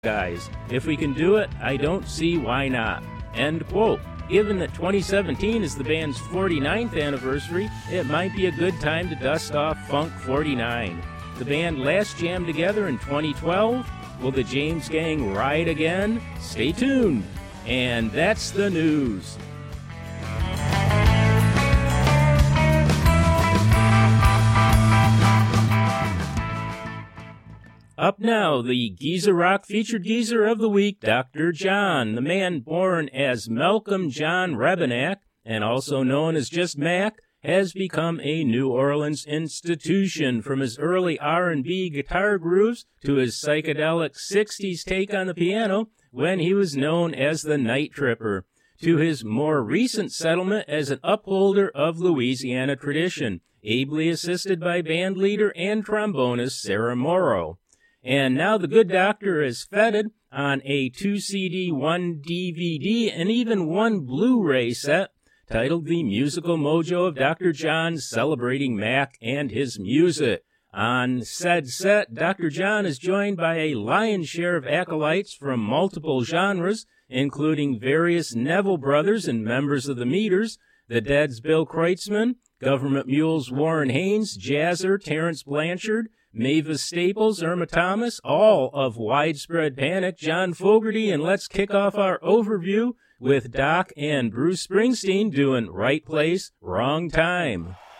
guys. If we can do it, I don't see why not. End quote. Given that 2017 is the band's 49th anniversary, it might be a good time to dust off Funk 49. The band last jammed together in 2012. Will the James Gang ride again? Stay tuned. And that's the news. Up now, the Geezer Rock featured geezer of the week, Dr. John, the man born as Malcolm John Rebenak, and also known as just Mac, has become a New Orleans institution. From his early R&B guitar grooves to his psychedelic 60s take on the piano when he was known as the Night Tripper, to his more recent settlement as an upholder of Louisiana tradition, ably assisted by band leader and trombonist Sarah Morrow. And now the good doctor is feted on a 2 CD, 1 DVD, and even 1 Blu-ray set titled The Musical Mojo of Dr. John, celebrating Mac and his music. On said set, Dr. John is joined by a lion's share of acolytes from multiple genres, including various Neville brothers and members of the Meters, the Dead's Bill Kreutzmann, Government Mule's Warren Haynes, Jazzer, Terrence Blanchard, Mavis Staples, Irma Thomas, all of Widespread Panic, John Fogerty, and let's kick off our overview with Doc and Bruce Springsteen doing Right Place, Wrong Time.